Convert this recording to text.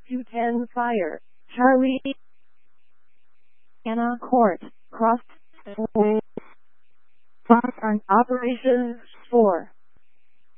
to 10 fire, Charlie. Anna Court, crossed. Fox on Operations 4.